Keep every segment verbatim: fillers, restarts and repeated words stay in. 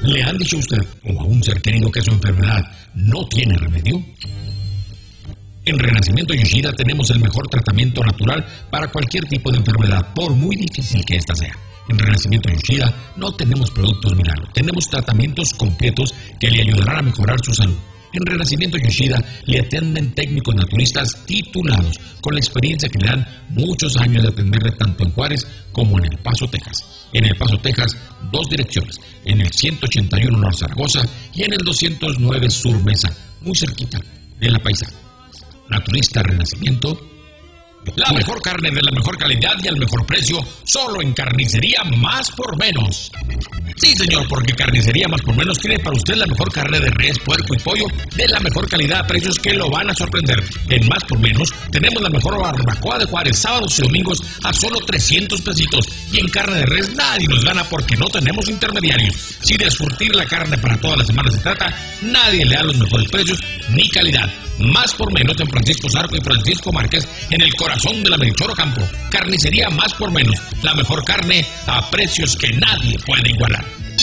¿Le han dicho a usted o a un ser querido que su enfermedad no tiene remedio? En Renacimiento Yoshida tenemos el mejor tratamiento natural para cualquier tipo de enfermedad, por muy difícil que ésta sea. En Renacimiento Yoshida no tenemos productos milagros, tenemos tratamientos completos que le ayudarán a mejorar su salud. En Renacimiento Yoshida le atienden técnicos naturistas titulados, con la experiencia que le dan muchos años de atenderle tanto en Juárez como en El Paso, Texas. En El Paso, Texas, dos direcciones, en el ciento ochenta y uno Norte Zaragoza y en el doscientos nueve Sur Mesa, muy cerquita de La Paisana. Naturista Renacimiento. La mejor carne de la mejor calidad y al mejor precio, solo en Carnicería Más por Menos. Sí, señor, porque Carnicería Más por Menos tiene para usted la mejor carne de res, puerco y pollo de la mejor calidad a precios que lo van a sorprender. En Más por Menos tenemos la mejor barbacoa de Juárez, sábados y domingos a solo trescientos pesitos. Y en carne de res nadie nos gana porque no tenemos intermediarios. Si de surtir la carne para toda la semana se trata, nadie le da los mejores precios ni calidad. Más por Menos en Francisco Zarco y Francisco Márquez, en el corazón de la Melchor Ocampo. Carnicería Más por Menos, la mejor carne a precios que nadie puede igualar.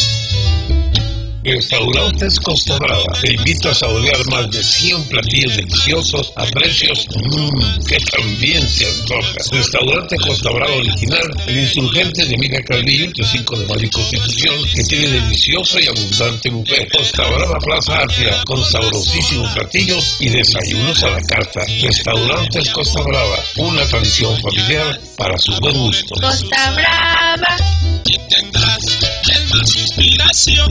Restaurantes Costa Brava te invito a saborear más de cien platillos deliciosos a precios mmm, que también se antoja. Restaurante Costa Brava original, el Insurgente de Emilia Calvillo, entre cinco de Mayo y Constitución, que tiene delicioso y abundante buffet. Costa Brava Plaza Atria, con sabrosísimos platillos y desayunos a la carta. Restaurantes Costa Brava, una tradición familiar para su buen gusto. Costa Brava. Inspiración.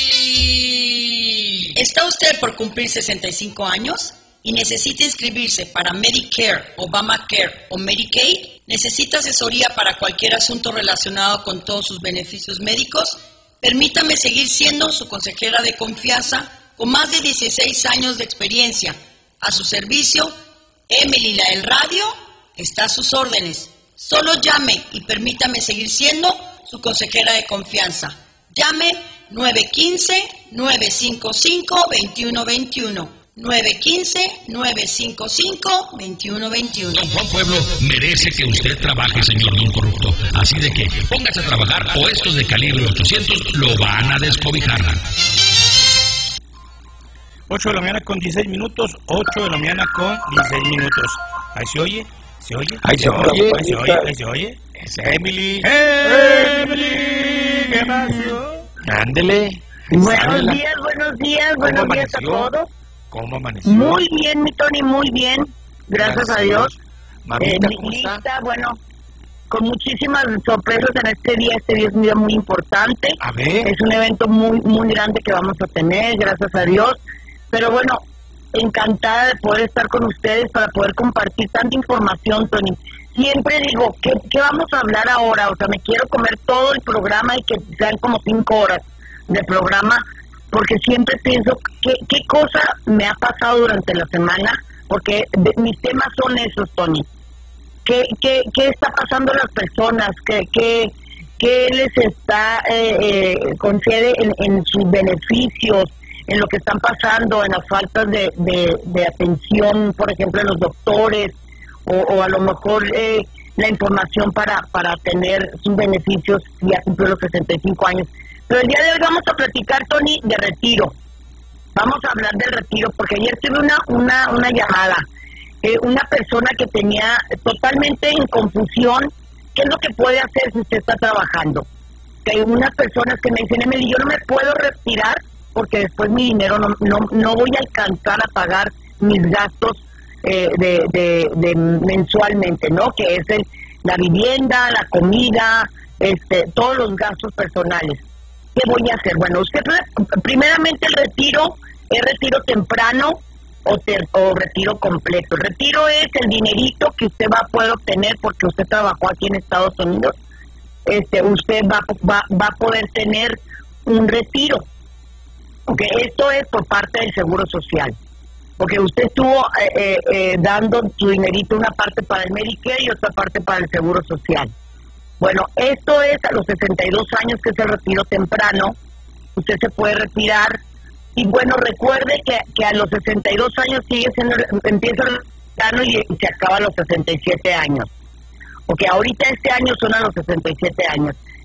¿Está usted por cumplir sesenta y cinco años y necesita inscribirse para Medicare, Obamacare o Medicaid? ¿Necesita asesoría para cualquier asunto relacionado con todos sus beneficios médicos? Permítame seguir siendo su consejera de confianza con más de dieciséis años de experiencia. A su servicio, Emily la del Radio está a sus órdenes. Solo llame y permítame seguir siendo su consejera de confianza. Llame nueve uno cinco, nueve cinco cinco, dos uno dos uno. nueve uno cinco, nueve cinco cinco, dos uno dos uno. Don Juan Pueblo merece que usted trabaje, señor Don Corrupto. Así de que póngase a trabajar o estos de calibre ochocientos lo van a descobijar. ocho de la mañana con dieciséis minutos. ocho de la mañana con dieciséis minutos. Ahí se oye. ¿Se oye? Ahí se oye. Ahí se oye. Ahí se oye. Es Emily. ¡Hey, Emily! ¿Qué pasó? Ándele. Buenos días, buenos días, buenos días a todos. ¿Cómo amaneció? Muy bien, mi Tony, muy bien. Gracias, Gracias a Dios. Mamita, eh, ¿cómo lista, está? Bueno, con muchísimas sorpresas en este día. Este día es un día muy importante. A ver. Es un evento muy, muy grande que vamos a tener, gracias a Dios. Pero bueno, encantada de poder estar con ustedes para poder compartir tanta información, Tony. Siempre digo, ¿qué, ¿qué vamos a hablar ahora? O sea, me quiero comer todo el programa y que sean como cinco horas de programa, porque siempre pienso, ¿qué, qué cosa me ha pasado durante la semana? Porque de, mis temas son esos, Tony. ¿Qué, qué, qué está pasando a las personas? ¿Qué, qué, qué les está eh, eh, concede en, en sus beneficios? En lo que están pasando, en las faltas de, de, de atención, por ejemplo, en los doctores, o, o a lo mejor eh, la información para, para tener sus beneficios ya cumplió los sesenta y cinco años. Pero el día de hoy vamos a platicar, Tony, de retiro. Vamos a hablar del retiro, porque ayer tuve una, una, una llamada, eh, una persona que tenía totalmente en confusión qué es lo que puede hacer si usted está trabajando. Que hay unas personas que me dicen, Emily, yo no me puedo retirar porque después mi dinero no no, no voy a alcanzar a pagar mis gastos eh, de, de, de mensualmente, ¿no? Que es el, la vivienda, la comida, este, todos los gastos personales. ¿Qué voy a hacer? Bueno, usted primeramente el retiro es retiro temprano o, ter, o retiro completo. El retiro es el dinerito que usted va a poder obtener porque usted trabajó aquí en Estados Unidos. Este, usted va, va, va a poder tener un retiro. Porque esto es por parte del Seguro Social. Porque usted estuvo eh, eh, eh, dando su dinerito, una parte para el Medicare y otra parte para el Seguro Social. Bueno, esto es a los sesenta y dos años, que es el retiro temprano. Usted se puede retirar. Y bueno, recuerde que, que a los sesenta y dos años sigue siendo, empieza el temprano y, y se acaba a los sesenta y siete años. Porque ahorita este año son a los sesenta y siete años.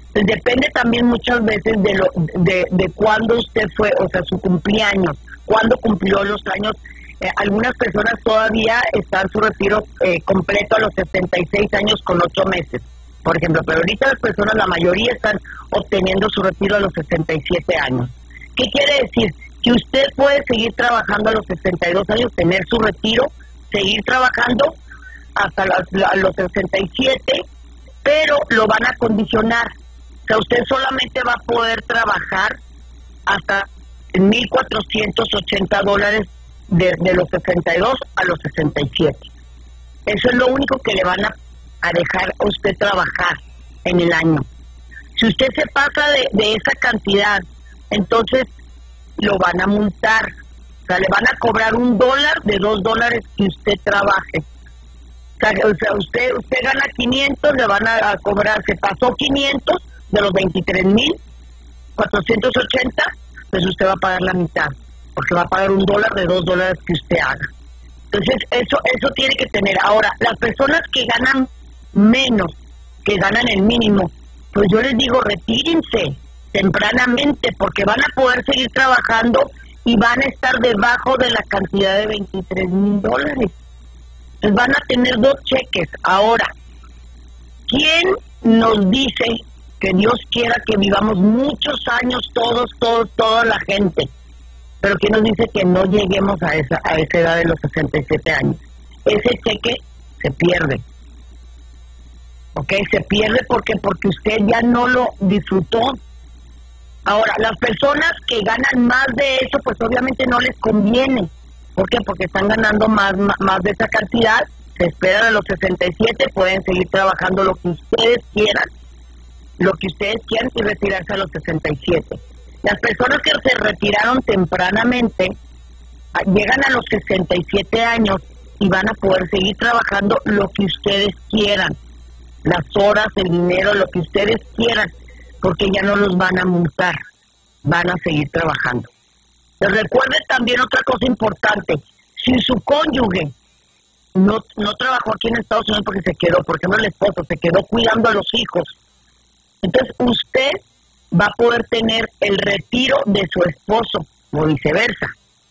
Pues depende también muchas veces de lo de, de cuándo usted fue, o sea, su cumpleaños, cuándo cumplió los años. Eh, algunas personas todavía están su retiro eh, completo a los sesenta y seis años con ocho meses, por ejemplo, pero ahorita las personas, la mayoría están obteniendo su retiro a los sesenta y siete años. ¿Qué quiere decir? Que usted puede seguir trabajando a los sesenta y dos años, tener su retiro, seguir trabajando hasta las, a los sesenta y siete, pero lo van a condicionar. O sea, usted solamente va a poder trabajar hasta mil cuatrocientos ochenta dólares de, de los sesenta y dos a los sesenta y siete. Eso es lo único que le van a, a dejar a usted trabajar en el año. Si usted se pasa de, de esa cantidad, entonces lo van a multar. O sea, le van a cobrar un dólar de dos dólares que usted trabaje. O sea, o sea usted usted gana quinientos, le van a, a cobrar, se pasó quinientos de los veintitrés mil cuatrocientos ochenta, pues usted va a pagar la mitad, porque va a pagar un dólar de dos dólares que usted haga. Entonces, eso eso tiene que tener. Ahora, las personas que ganan menos, que ganan el mínimo, pues yo les digo, retírense tempranamente, porque van a poder seguir trabajando y van a estar debajo de la cantidad de veintitrés mil dólares. Entonces van a tener dos cheques. Ahora, ¿quién nos dice que Dios quiera que vivamos muchos años todos, todos, toda la gente? Pero ¿quién nos dice que no lleguemos a esa a esa edad de los sesenta y siete años? Ese cheque se pierde. ¿Ok? Se pierde porque porque usted ya no lo disfrutó. Ahora, las personas que ganan más de eso, pues obviamente no les conviene. ¿Por qué? Porque están ganando más, más, más de esa cantidad, se esperan a los sesenta y siete, pueden seguir trabajando lo que ustedes quieran, lo que ustedes quieran y retirarse a los sesenta y siete. Las personas que se retiraron tempranamente llegan a los sesenta y siete años y van a poder seguir trabajando lo que ustedes quieran, las horas, el dinero, lo que ustedes quieran, porque ya no los van a multar, van a seguir trabajando. Pero recuerde también otra cosa importante: si su cónyuge no no trabajó aquí en Estados Unidos porque se quedó, por ejemplo el esposo se quedó cuidando a los hijos, entonces usted va a poder tener el retiro de su esposo o viceversa,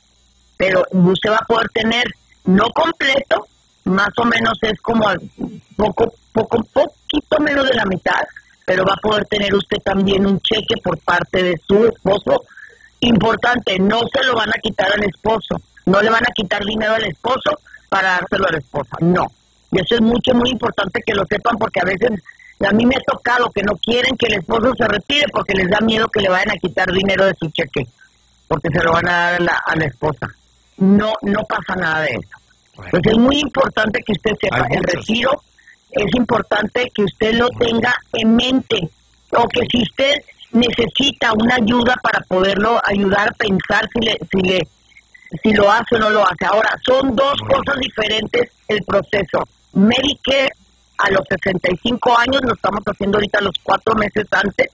pero usted va a poder tener no completo, más o menos es como poco poco poquito menos de la mitad, pero va a poder tener usted también un cheque por parte de su esposo. Importante, no se lo van a quitar al esposo, no le van a quitar dinero al esposo para dárselo a la esposa, no. Y eso es mucho, muy importante que lo sepan, porque a veces a mí me ha tocado que no quieren que el esposo se retire porque les da miedo que le vayan a quitar dinero de su cheque, porque se lo van a dar a la, a la esposa. No, no pasa nada de eso. Bueno. Entonces es muy importante que usted sepa, el retiro es importante que usted lo tenga en mente, o que si usted necesita una ayuda para poderlo ayudar a pensar si le si le si lo hace o no lo hace. Ahora, son dos cosas diferentes el proceso. Medicare a los sesenta y cinco años lo estamos haciendo ahorita los cuatro meses antes,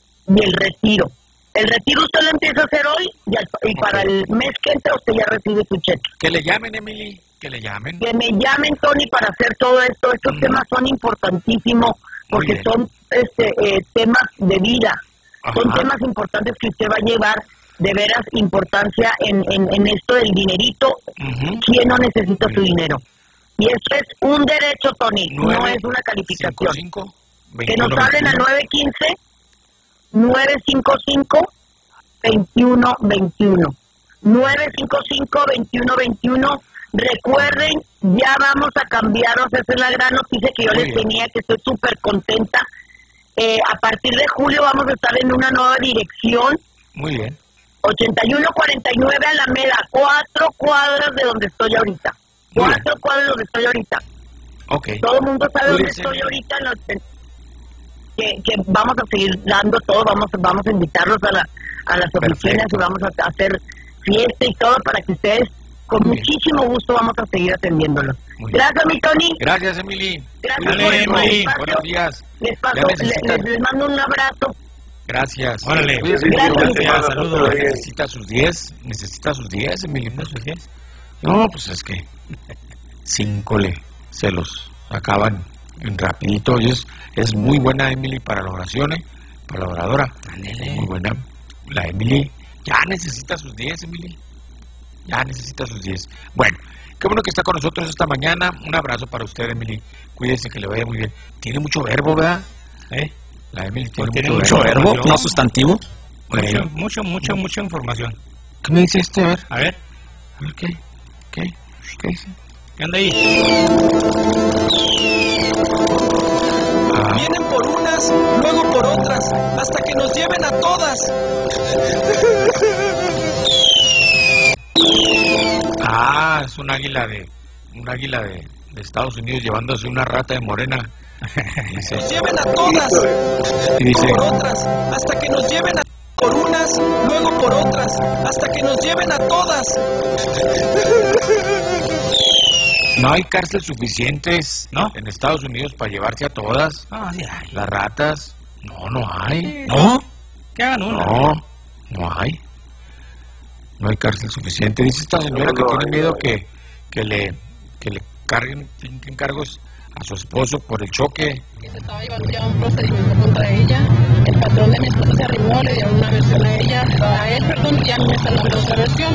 y el retiro. El retiro usted lo empieza a hacer hoy y, al, y okay. para el mes que entra usted ya recibe su cheque. Que le llamen, Emily, que le llamen. Que me llamen, Tony, para hacer todo esto. Estos mm. temas son importantísimos porque son este eh, temas de vida. Ajá. Son temas importantes que usted va a llevar de veras importancia en, en, en esto del dinerito. Uh-huh. ¿Quién no necesita uh-huh. su dinero? Y esto es un derecho, Tony, nueve, no es una calificación. cinco, cinco, veintiuno, que nos hablen al nueve uno cinco, nueve cinco cinco, dos uno dos uno. nueve cinco cinco, dos uno dos uno. Recuerden, ya vamos a cambiar, o sea, esa es la gran noticia que yo Muy les bien. tenía, que estoy súper contenta. Eh, a partir de julio vamos a estar en una nueva dirección. Muy bien. ochenta y uno cuarenta y nueve Alameda, cuatro cuadras de donde estoy ahorita. Muy cuatro bien. cuadras de donde estoy ahorita. Ok. Todo el mundo sabe dónde estoy ahorita. En los, que, que vamos a seguir dando todo, vamos vamos a invitarlos a, la, a las oficinas y vamos a hacer fiesta y todo para que ustedes, con Muy muchísimo bien. gusto, vamos a seguir atendiéndolos. Gracias, mi Tony. Gracias, Emily. Gracias Dale, por el Emily. Buenos días. Les, paso, les, les, les mando un abrazo. Gracias. Órale. Gracias. Gracias. Saludos. Necesita sus diez. Necesita sus diez, Emily. ¿No sus diez? No, pues es que cinco le, se los acaban en rapidito. Y es, es muy buena, Emily, para la oración. ¿eh? colaboradora. Ándele. Muy buena. La Emily ya necesita sus diez, Emily. Ya necesita sus diez. Bueno, qué bueno que está con nosotros esta mañana. Un abrazo para usted, Emily. Cuídese, que le vaya muy bien. Tiene mucho verbo, ¿verdad? ¿Eh? La Emily tiene, Tiene mucho, mucho verbo. verbo, ¿No sustantivo? Mucho, Bueno, mucho, mucha, mucha información. ¿qué me dice este? A ver, A ver, a ver, ¿qué? ¿Qué? ¿Qué dice? ¿qué anda ahí? Ah, Vienen por unas, luego por otras, hasta que nos lleven a todas. ah, es un águila de... Un águila de, de Estados Unidos llevándose una rata de morena. Dice, Nos lleven a todas, y dice, por otras, hasta que nos lleven a por unas, luego por otras, hasta que nos lleven a todas. no hay cárceles suficientes ¿No? en Estados Unidos para llevarse a todas. Ah, sí hay. Las ratas, no, no hay. ¿No? Que hagan una. No, no hay. No hay cárcel suficiente. Dice esta señora que tiene miedo que, que le que le carguen, finquen cargos a su esposo por el choque. Que se estaba llevando ya un procedimiento contra ella. El patrón de mi esposa se arrimó, le dio una versión a ella, a él, perdón, y a mí me están dando otra versión.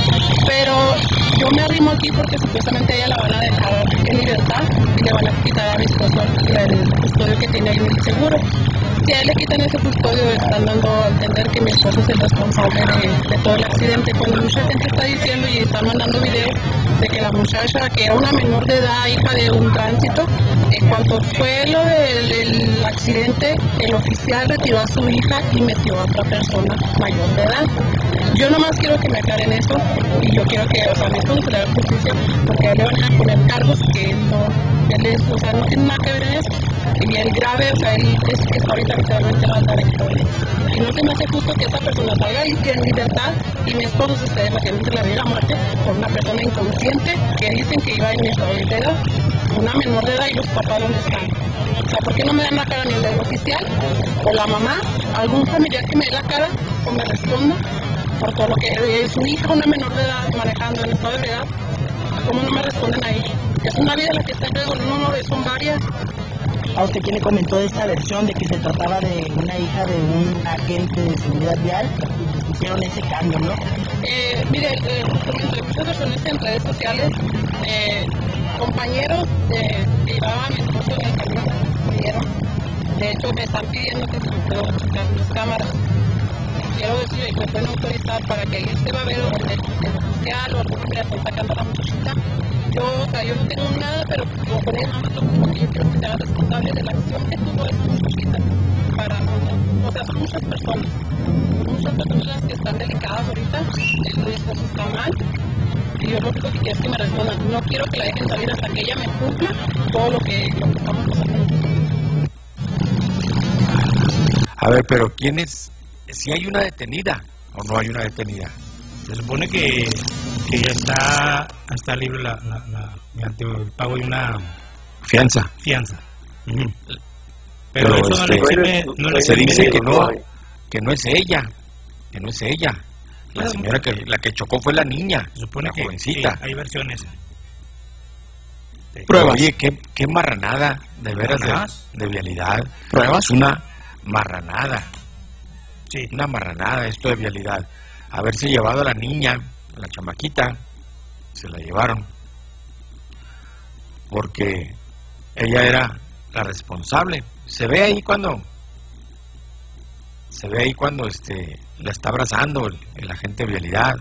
Pero yo me arrimo aquí porque supuestamente ella la van a dejar en libertad y le van a quitar a mi esposo el custodio que tiene ahí en el seguro. Si a él le quitan ese custodio, están dando a entender que mi esposo es el responsable de, de todo el accidente. Cuando mucha gente está diciendo y está mandando videos de que la muchacha, que era una menor de edad, hija de un tránsito, en cuanto fue lo del, del accidente, el oficial retiró a su hija y metió a otra persona mayor de edad. Yo nomás quiero que me aclaren eso y yo quiero que, o sea, mi esposo se le haga justicia porque a él le van a poner cargos que él no, él es, o sea, no tiene nada que ver en eso. Y el grave, o sea, él es que está ahorita literalmente en la trayectoria. Y no se me hace justo que esa persona salga ahí en libertad y mi esposo se esté debatiendo entre la vida y la muerte por una persona inconsciente que dicen que iba en mi estado de edad, una menor de edad y los papás donde están. O sea, ¿por qué no me dan la cara ni el del oficial o la mamá, algún familiar que me dé la cara o me responda por todo lo que es su hija, una menor de edad manejando en estado de edad? ¿Cómo no me responden ahí? Es una vida la que está en riesgo, no, no, son varias. ¿A usted quién le comentó de esta versión de que se trataba de una hija de un agente de seguridad vial? Hicieron ese cambio, ¿no? Eh, mire, eh, entre muchas personas en redes sociales, eh, compañeros eh, que llevaban a mi esposo en el camión, murieron. De hecho, me están pidiendo que se me puedan checar las cámaras. Quiero decir que me pueden autorizar para que ahí se va a ver donde el oficial o alguna que le están sacando a la muchachita. Yo, o sea, yo no tengo nada, pero yo con eso no toco porque yo quiero que sea responsable de la acción que tuvo esta muchachita. Para, o sea, son muchas personas, muchas personas que están delicadas ahorita, el riesgo está mal. Y yo lo único que quiero es que me respondan. No quiero que la dejen salir hasta que ella me cumpla todo lo que, lo que estamos haciendo. A ver, pero ¿quién es? ¿Si hay una detenida o no hay una detenida? Se supone que, que ya está, está libre la, la, la, mediante el pago de una Fianza. fianza. Uh-huh. Pero, Pero eso no le este, sirve, no le Se sirve. dice que no, que no es ella, que no es ella. La Bueno, señora que la que chocó fue la niña, Se supone la que jovencita. sí, hay versiones. Sí. Pruebas. Oye, qué, qué marranada, de veras, ¿Marranadas? de, de vialidad. ¿Pruebas? Es una marranada, Sí. una marranada esto de vialidad. Haberse llevado a la niña, a la chamaquita, se la llevaron. Porque ella era la responsable. Se ve ahí cuando, se ve ahí cuando este, la está abrazando el, el agente de vialidad.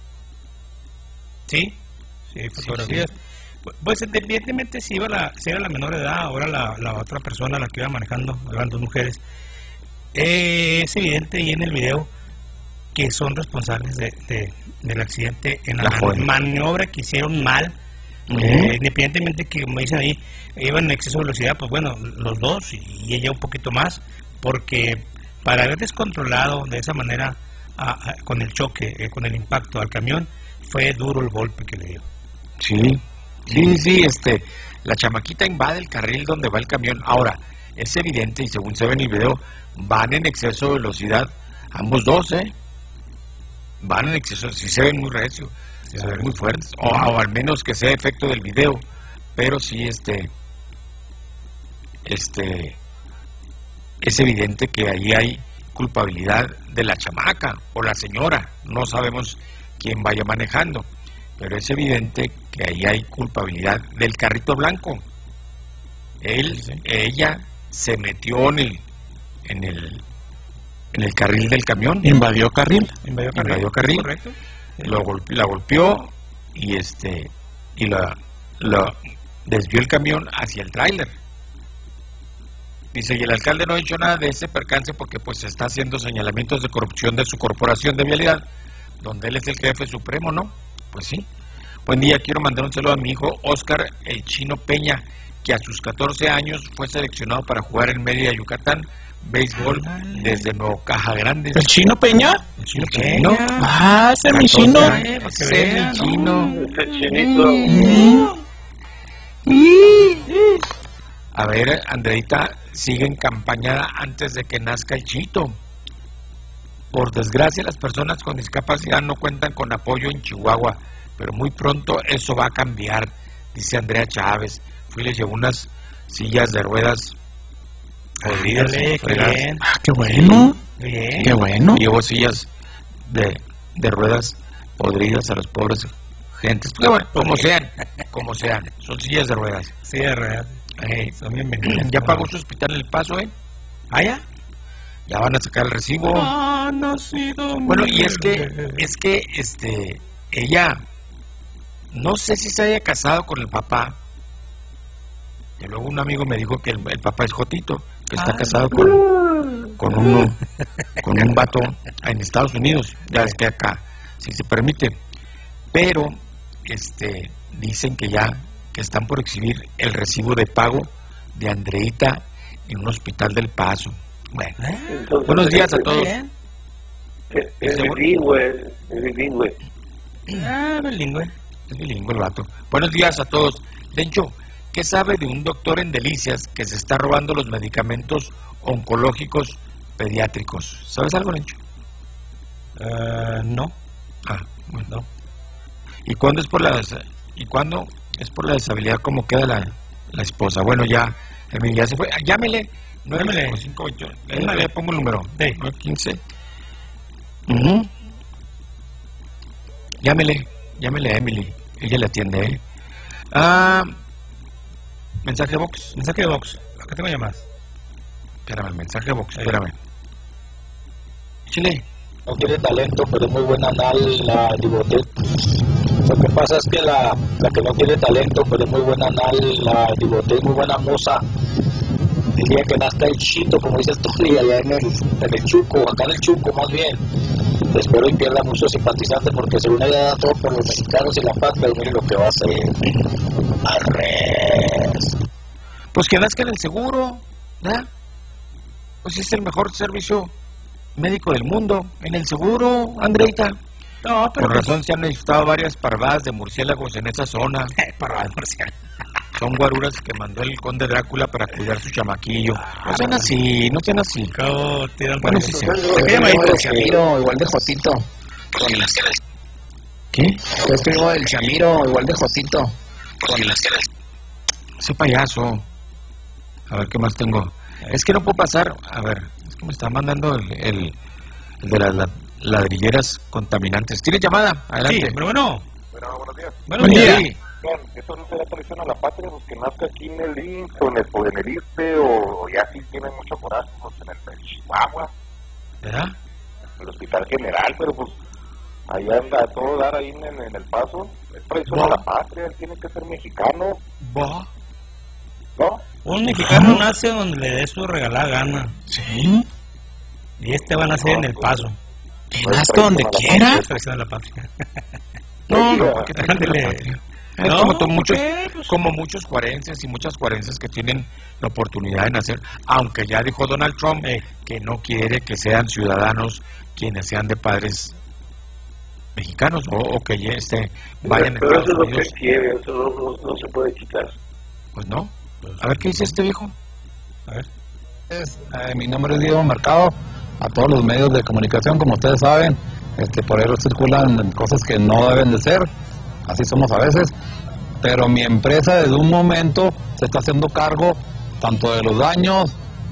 Sí, sí, fotografías. Pu- Pues independientemente si iba la, si era la menor de edad, ahora la, la otra persona, la que iba manejando, eran dos mujeres, eh, es evidente ahí en el video que son responsables de, de- del accidente en la, La man- joven. maniobra que hicieron mal, Ujú. eh, independientemente que, como dicen ahí, iban en exceso de velocidad, pues bueno, los dos y ella un poquito más, porque para haber descontrolado de esa manera a- a- con el choque, eh, con el impacto al camión, fue duro el golpe que le dio. Sí, sí, sí, este, la chamaquita invade el carril donde va el camión. Ahora, es evidente y según se ve en el video, van en exceso de velocidad, ambos dos, ¿eh? Van en exceso, sí se ven muy recio, Sí, se ven sí. muy fuertes, o, o al menos que sea efecto del video, pero sí, este, este, es evidente que ahí hay culpabilidad de la chamaca o la señora, no sabemos quién vaya manejando, pero es evidente que ahí hay culpabilidad del carrito blanco. Él, sí. Ella se metió en el, en el en el carril del camión, invadió carril, invadió carril, invadió carril correcto. Lo golpe, la golpeó y este y la, la desvió el camión hacia el tráiler. Dice, y el alcalde no ha dicho nada de ese percance porque pues está haciendo señalamientos de corrupción de su corporación de vialidad, donde él es el jefe supremo, ¿no? Pues sí. Buen día, quiero mandar un saludo a mi hijo Oscar el Chino Peña, que a sus catorce años fue seleccionado para jugar en Mérida, Yucatán, béisbol desde Nuevo Caja Grande. ¿El Chino Peña? El Chino Peña. Ah, ese es mi chino. Ese es mi chino. Ese chinito. A ver, Andreita, sigue en campaña antes de que nazca el chito. Por desgracia, las personas con discapacidad no cuentan con apoyo en Chihuahua, pero muy pronto eso va a cambiar, dice Andrea Chávez. Fui y les llevó unas sillas de ruedas podridas. Qué bien. Ah, qué bueno. Bien. Qué bueno. Llevo sillas de, de ruedas podridas a los pobres gentes. Bueno, como sean, como sean. Son sillas de ruedas. Sí, de ruedas. Eh, ya pagó su hospital en El Paso, ¿eh? ¿Ah, ya? Ya van a sacar el recibo. Ah, nacido bueno, y es que, es que, este, ella, no sé si se haya casado con el papá. Que luego un amigo me dijo que el, el papá es Jotito, que está ah, casado con, con uno, con un vato en Estados Unidos. Ya es que acá, si se permite. Pero, este, dicen que ya, que están por exhibir el recibo de pago de Andreita en un hospital del Paso. Bueno, entonces, buenos días a todos. Es, es bilingüe, es bilingüe. Ah, bilingüe. Es bilingüe el vato. Buenos días a todos. Dencho, ¿qué sabe de un doctor en Delicias que se está robando los medicamentos oncológicos pediátricos? ¿Sabes algo, Dencho? Uh, no. Ah, bueno. No. ¿Y cuándo es por la y cuándo es por la deshabilidad como queda la, la esposa? Bueno, ya, Emily ya se fue. Llámele. nueve cinco ocho. Le pongo el número. Sí. nueve quince. Uh-huh. Llámele. Llámele a Emily. Ella le atiende, ¿eh? Ah, mensaje de box. Mensaje de box. Acá tengo llamadas. Espérame, el mensaje de box. Espérame. Chile. No tiene talento, pero es muy buena anal la Divotet. Lo que pasa es que la, la que no tiene talento, pero es muy buena anal la Divotet, muy buena musa. El día que nazca el chito, como dices tú, allá en el, en el Chuco, acá en el Chuco más bien. Espero y pierda muchos simpatizantes porque según ella da todo por los mexicanos y la paz, pero mire lo que va a hacer. Arres. Pues que nazca en el seguro, ¿verdad? Pues es el mejor servicio médico del mundo, en el seguro, Andreita. No, pero por razón se han necesitado varias parvadas de murciélagos en esa zona. Parvadas de murciélagos. Son guaruras que mandó el conde Drácula para cuidar su chamaquillo. No sean así, no sean así. Cabo, bueno, sí, sí. ¿Qué llama ahí? El Chamiro, igual de Jotito. ¿Qué? Yo escribo el Chamiro, igual de Jotito. Ese payaso. A ver, ¿qué más tengo? Es que no puedo pasar. A ver, es que me está mandando el, el, el de las la, ladrilleras contaminantes. ¿Tiene llamada? Adelante. Sí, pero bueno. Bueno, buenos días. Buenos días. Sí. Eso no será traición a la patria, pues que nazca aquí en el I M S S o en el, o en el I S S S T E o, o ya sí tienen mucho coraje, pues en el, el Chihuahua. ¿Verdad? En el Hospital General, pero pues ahí anda a todo dar ahí en, en el Paso. Es traición a la patria, él tiene que ser mexicano. ¿Va? ¿No? Un mexicano nace donde le dé su regalada gana. Sí. Y este va a nacer no, en el Paso. Que nazca donde quiera. Es traición a la patria. No, no, porque traición a la patria. Es no, como, to, muchos, pues, como muchos cuarenses y muchas cuarenses que tienen la oportunidad de nacer, aunque ya dijo Donald Trump eh. que no quiere que sean ciudadanos quienes sean de padres mexicanos o, o que ya este, vayan pero a Estados eso Unidos. Es lo que quiere, eso no, no, no se puede quitar. Pues no. A ver qué dice este viejo. A ver. Es, eh, mi nombre es Diego Mercado. A todos los medios de comunicación, como ustedes saben, este, por ahí circulan cosas que no deben de ser. Así somos a veces, pero mi empresa desde un momento se está haciendo cargo tanto de los daños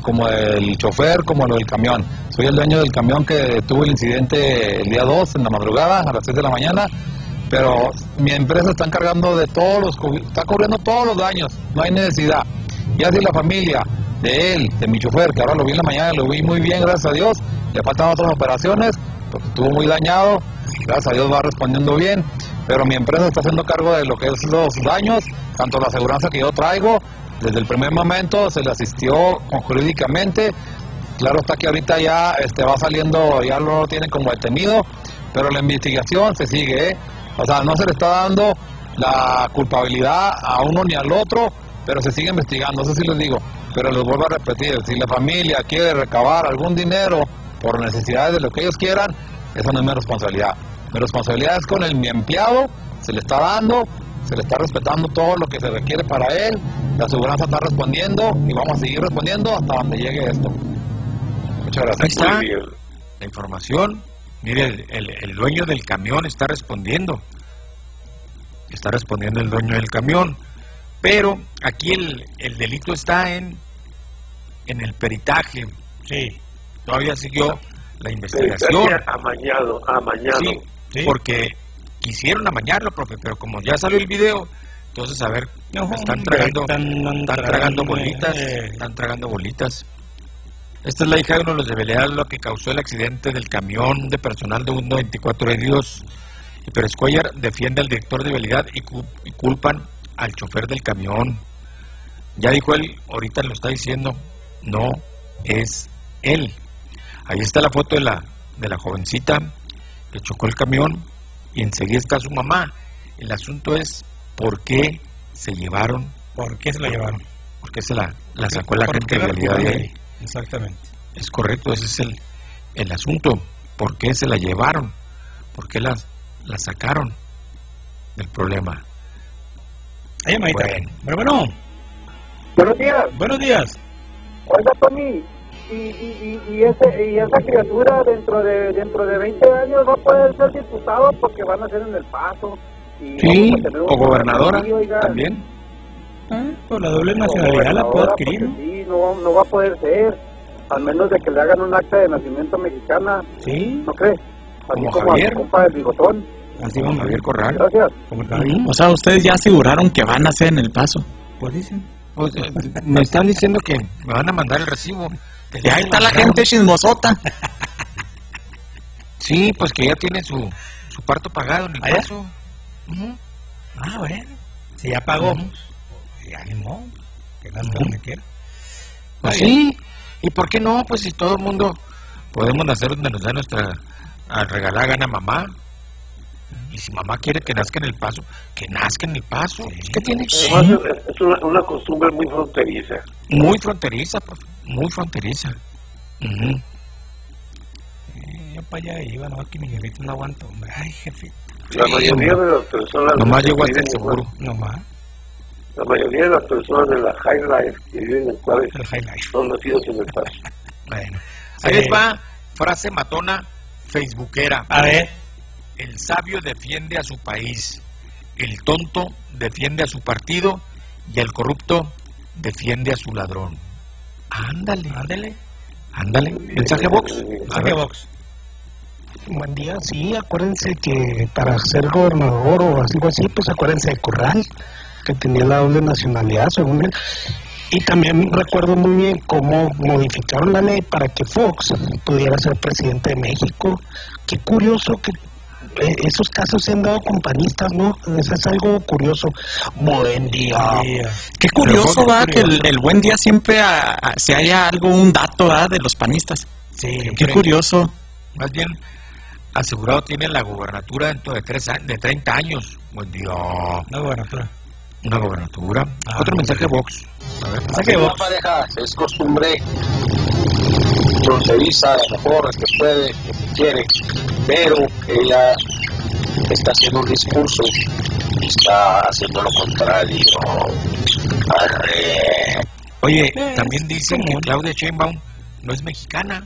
como el chofer, como lo del camión. Soy el dueño del camión que tuvo el incidente el día dos, en la madrugada, a las seis de la mañana, pero mi empresa está encargando de todos los, está cubriendo todos los daños, no hay necesidad. Y así la familia de él, de mi chofer, que ahora lo vi en la mañana, lo vi muy bien, gracias a Dios, le faltan otras operaciones, porque estuvo muy dañado, gracias a Dios va respondiendo bien, pero mi empresa está haciendo cargo de lo que es los daños, tanto la aseguranza que yo traigo. Desde el primer momento se le asistió jurídicamente. Claro está que ahorita ya este, va saliendo, ya lo tienen como detenido, pero la investigación se sigue, ¿eh? O sea, no se le está dando la culpabilidad a uno ni al otro, pero se sigue investigando, eso sí les digo. Pero les vuelvo a repetir, si la familia quiere recabar algún dinero por necesidades de lo que ellos quieran, esa no es mi responsabilidad. Mi responsabilidad es con el, mi empleado, se le está dando, se le está respetando todo lo que se requiere para él, la aseguranza está respondiendo y vamos a seguir respondiendo hasta donde llegue esto. Muchas gracias. Ahí está la información. Mire, el, el, el dueño del camión está respondiendo. Está respondiendo el dueño del camión. Pero aquí el, el delito está en, en el peritaje. Sí. Todavía siguió la investigación. Amañado, amañado. Sí, sí, porque quisieron amañarlo, profe, pero como ya salió el video, entonces a ver, no, están tragando, están, están tragando, tragando bolitas, eh. están tragando bolitas. Esta es la hija de uno de los de Beleal, lo que causó el accidente del camión de personal de uno veinticuatro heridos. Y Pérez Cuellar defiende al director de vialidad y, cu y culpan al chofer del camión. Ya dijo él, ahorita lo está diciendo, no es él. Ahí está la foto de la, de la jovencita que chocó el camión y enseguida está su mamá. El asunto es por qué se llevaron. ¿Por qué se la llevaron? ¿Por qué se la, la sacó la gente de vialidad de ahí? Exactamente. Es correcto, ese es el, el asunto. ¿Por qué se la llevaron? ¿Por qué la, la sacaron del problema? Ahí, Maita. Bueno. Pero bueno. Buenos días. Buenos días. Oiga, Tony, y, y, y, y, ese, y esa criatura dentro de dentro de veinte años va a poder ser diputado porque van a ser en El Paso. Y sí, o gobernadora aquí, también. Ah, por la doble nacionalidad la puede adquirir, ¿no? Sí, no, no va a poder ser, al menos de que le hagan un acta de nacimiento mexicana. Sí. ¿No crees? Así como, como Javier. A mi compa del bigotón. Así como Javier Corral. Gracias. Como Javier. O sea, ustedes ya aseguraron que van a ser en El Paso. Pues dicen. Pues, eh, me están diciendo que me van a mandar el recibo. Y ahí está la gente chismosota. Sí, pues que ya tiene su, su parto pagado en El ¿Allá? Paso. Uh-huh. Ah, bueno. Si ya pagó, uh-huh. Ya ni modo. Que la uh-huh. donde quiera. Pues sí. ¿Y por qué no? Pues si todo el mundo podemos nacer donde nos da nuestra a regalar gana mamá. Y si mamá quiere que nazca en El Paso, que nazca en El Paso. Sí. ¿Qué tiene? Sí. Es una, una costumbre muy fronteriza. Muy fronteriza, profe. Muy fronteriza. Uh-huh. eh, yo para allá iba, no, que mi jefito no aguantó. Ay, jefito. La sí, mayoría de las personas... Nomás llegó hasta el seguro. Nomás. La mayoría de las personas de la High Life que viven en Juárez son nacidos en El Paso. Bueno. Ahí les va frase matona facebookera. A ver. El sabio defiende a su país, el tonto defiende a su partido y el corrupto defiende a su ladrón. Ándale, ándale, ándale. Mensaje box. Mensaje box. Buen día, sí, acuérdense que para ser gobernador o algo así, pues acuérdense de Corral, que tenía la doble nacionalidad, según él. Y también recuerdo muy bien cómo modificaron la ley para que Fox pudiera ser presidente de México. Qué curioso que eh, esos casos se han dado con panistas, ¿no? Eso es algo curioso. Buen día. Qué curioso, va, que el, el buen día siempre a, a, se haya algo, un dato, ¿verdad? De los panistas. Sí. Qué curioso. Más bien, asegurado tiene la gobernatura dentro de, tres años, de treinta años. Buen día. Una gobernatura. Una gobernatura. Ah, Otro mensaje box. A ver, mensaje box. La pareja es costumbre fronteriza, a lo mejor que puede, que quiere, pero ella está haciendo un discurso y está haciendo lo contrario. Arre. Oye, eh, también dicen que Claudia Sheinbaum no es mexicana.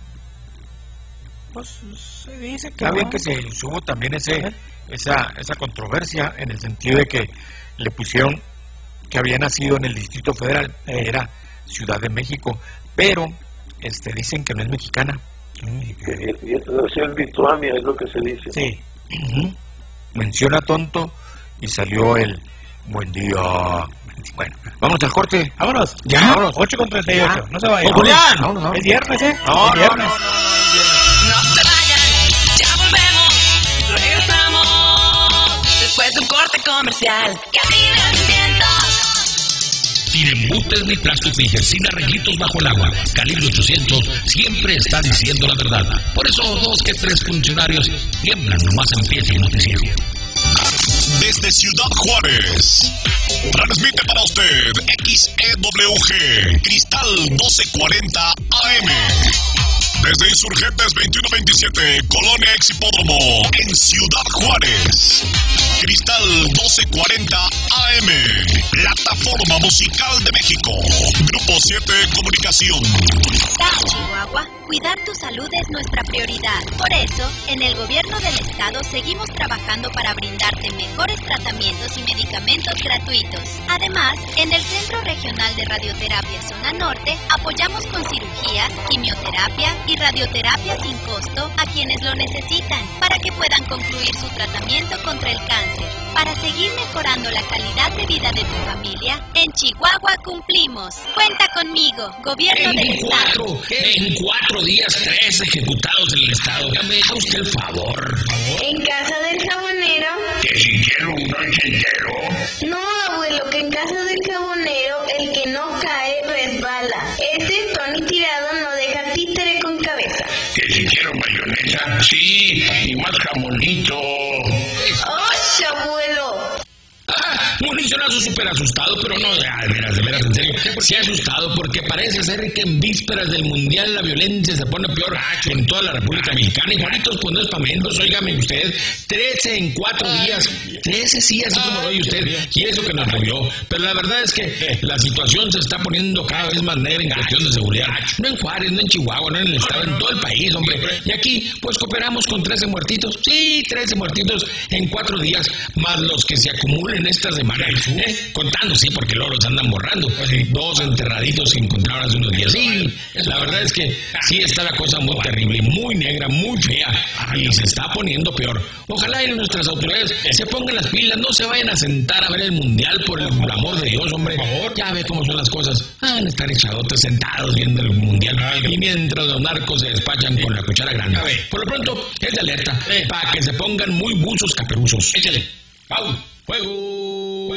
Pues se dice que está bien que se subo también ese ¿Eh? esa esa controversia en el sentido de que le pusieron que había nacido en el Distrito Federal, eh. era Ciudad de México, pero este dicen que no es mexicana. Y, y eso es Lituania, es lo que se dice. Sí. Uh-huh. Menciona tonto y salió el buen día. Bueno, vamos al corte. Vámonos. Ya, vámonos. ocho con treinta y ocho. No se vayan. ¡Oh, Julián! No, no. Es viernes, ¿eh? No, es viernes. no, no, no, no, no se vayan. Ya volvemos. Regresamos. Después de un corte comercial. Cabina ochocientos. Sin embutes ni trastufillas, sin arreglitos bajo el agua. Calibre ochocientos siempre está diciendo la verdad. Por eso dos que tres funcionarios tiemblan nomás empieza el noticiero. Desde Ciudad Juárez, transmite para usted X E W G, Cristal doce cuarenta A M. Desde Insurgentes veintiuno veintisiete, Colonia Exhipódromo, en Ciudad Juárez. Cristal doce cuarenta A M, Plataforma Musical de México. Grupo siete Comunicación. Chihuahua, cuidar tu salud es nuestra prioridad. Por eso, en el gobierno del estado seguimos trabajando para brindarte mejores tratamientos y medicamentos gratuitos. Además, en el Centro Regional de Radioterapia Zona Norte, apoyamos con cirugías, quimioterapia y radioterapia sin costo a quienes lo necesitan, para que puedan concluir su tratamiento contra el cáncer. Para seguir mejorando la calidad de vida de tu familia, en Chihuahua cumplimos. Cuenta conmigo, gobierno en del cuatro, estado. En cuatro días, tres ejecutados en el estado. Ya me deja usted el favor. En casa del jabonero. Que si quiero un noche entero. No, abuelo, que en casa del jabonero el que no cae resbala. Este Tony Tirado no deja títere con cabeza. Que si quiero mayonesa, sí, y más jamonito. ¡Oh, abuelo! Ah, Municionazo súper asustado, pero no, de veras, de veras, en serio. Sí asustado porque parece ser que en vísperas del Mundial la violencia se pone peor gacho en toda la República Mexicana. Y Juanitos, pues no es para menos, óigame usted. trece en cuatro días. trece sí, así como lo oye usted. Y eso que nos llovió. Pero la verdad es que la situación se está poniendo cada vez más negra en cuestión de seguridad. No en Juárez, no en Chihuahua, no en el estado, en todo el país, hombre. Y aquí, pues cooperamos con trece muertitos. Sí, trece muertitos en cuatro días, más los que se acumulen esta semana. ¿Eh? Contando, sí, porque luego los andan borrando. Dos enterraditos se encontraron hace unos días. Sí, la verdad es que sí está la cosa muy terrible, muy negra, muy fea. Y se está poniendo peor. Ojalá y nuestras autoridades se pongan las pilas, no se vayan a sentar a ver el Mundial, por el amor de Dios, hombre. Ya ve cómo son las cosas. Van a estar echadotes sentados viendo el Mundial. Y mientras los narcos se despachan con la cuchara grande. Por lo pronto, es de alerta, para que se pongan muy buzos caperuzos. Échale. ¡Pau! ¡Fuego!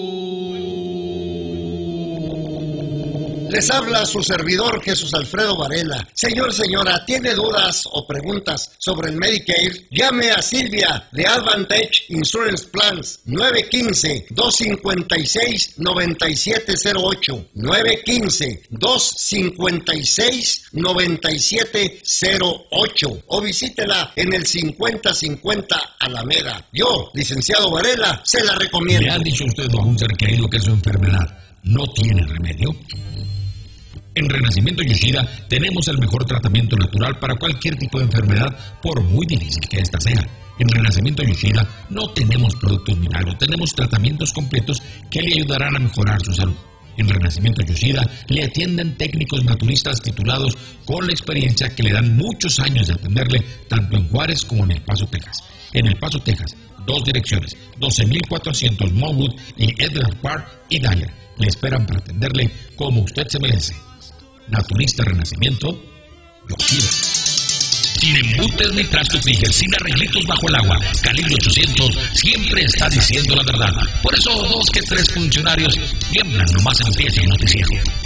Les habla su servidor Jesús Alfredo Varela. Señor, señora, ¿tiene dudas o preguntas sobre el Medicare? Llame a Silvia de Advantage Insurance Plans nueve uno cinco, dos cinco seis, nueve siete cero ocho nueve uno cinco, dos cinco seis, nueve siete cero ocho o visítela en el cincuenta cincuenta Alameda. Yo, licenciado Varela, se la recomiendo. ¿Le han dicho usted a un ser querido que su enfermedad no tiene remedio? En Renacimiento Yoshida tenemos el mejor tratamiento natural para cualquier tipo de enfermedad, por muy difícil que ésta sea. En Renacimiento Yoshida no tenemos productos milagros, tenemos tratamientos completos que le ayudarán a mejorar su salud. En Renacimiento Yoshida le atienden técnicos naturistas titulados con la experiencia que le dan muchos años de atenderle tanto en Juárez como en El Paso, Texas. En El Paso, Texas, dos direcciones, doce mil cuatrocientos Monwood y Edward Park y Dyer. Le esperan para atenderle como usted se merece. Naturista Renacimiento Yoshida. Sin embutes ni trastufillas, sin arreglitos bajo el agua. Calibre ochocientos siempre está diciendo la verdad. Por eso dos que tres funcionarios tiemblan nomás empieza el noticiero.